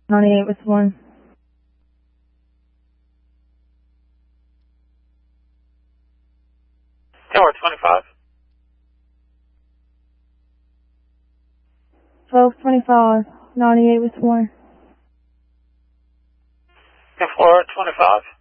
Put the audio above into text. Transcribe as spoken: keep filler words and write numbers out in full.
ninety-eight with one. Tower twenty-five. twelve twenty-five, ninety-eight with one. Floor twenty-five.